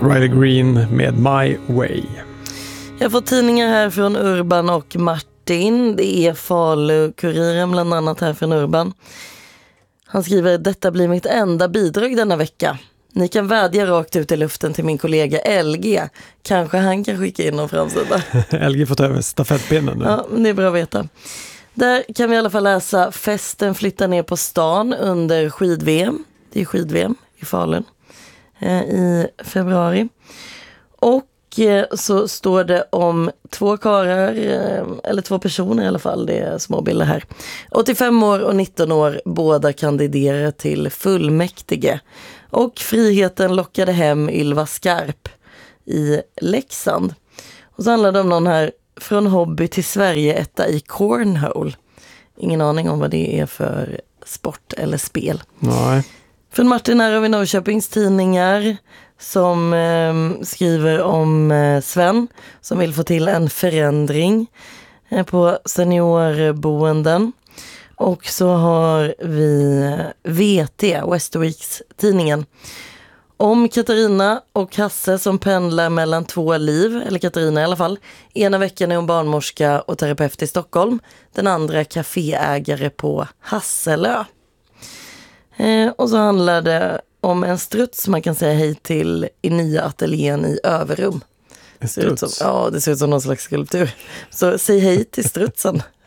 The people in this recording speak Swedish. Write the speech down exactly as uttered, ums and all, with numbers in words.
Riley Green med My Way. Jag får tidningar här från Urban och Martin. Det är Falu-Kuriren bland annat här från Urban. Han skriver: detta blir mitt enda bidrag denna vecka. Ni kan vädja rakt ut i luften till min kollega L G. Kanske han kan skicka in någon framsida. L G får ta över stafettpinnen nu. Ja, det är bra att veta. Där kan vi i alla fall läsa: festen flyttar ner på stan under skid-V M. Det är skid-V M i Falun eh, i februari. Och eh, så står det om två karar, eh, eller två personer i alla fall, det är små bilder här. åttiofem år och nitton år, båda kandiderar till fullmäktige. Och friheten lockade hem Ylva Skarp i Leksand. Och så handlar det om någon här: från hobby till Sverige etta i cornhole. Ingen aning om vad det är för sport eller spel. Nej. Från Martin här har vi Norrköpings tidningar som eh, skriver om eh, Sven som vill få till en förändring eh, på seniorboenden. Och så har vi V T, Västerviks tidningen, om Katarina och Hasse som pendlar mellan två liv, eller Katarina i alla fall. Ena veckan är hon barnmorska och terapeut i Stockholm, den andra kaféägare på Hasselö. Eh, och så handlar det om en struts man kan säga hej till i nya ateljén i Överum. En Ser ut struts? som, ja, det ser ut som någon slags skulptur. Så säg hej till strutsen.